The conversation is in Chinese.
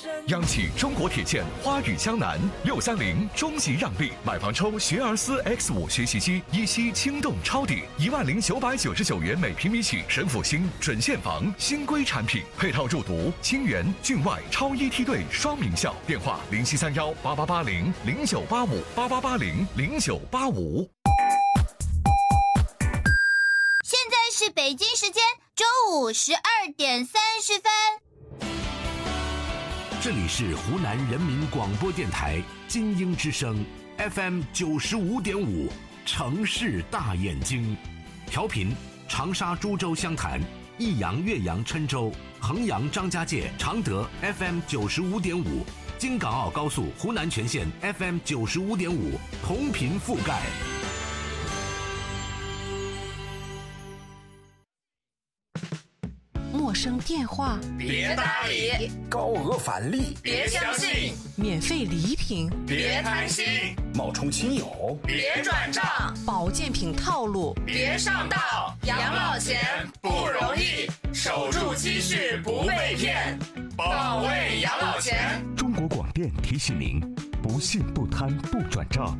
央企中国铁建花语江南630中级让利，买房抽学而思 X5 学习机，一息轻动超抵10999元每平米起，神府新准现房新规产品，配套入读清源、郡外超一梯队双名校。电话07318880098588800985。 现在是北京时间周五12点30分。 这里是湖南人民广播电台金鹰之声 FM 95.5，城市大眼睛，调频长沙、株洲、湘潭、益阳、岳阳、郴州、衡阳、张家界、常德 FM 95.5，京港澳高速湖南全线 FM 95.5，同频覆盖。 陌生电话别搭理， 高额返利别相信， 免费礼品别贪心， 冒充亲友别转账， 保健品套路别上当。养老钱不容易，守住积蓄不被骗，保卫养老钱。 中国广电提醒您：不信不贪不转账。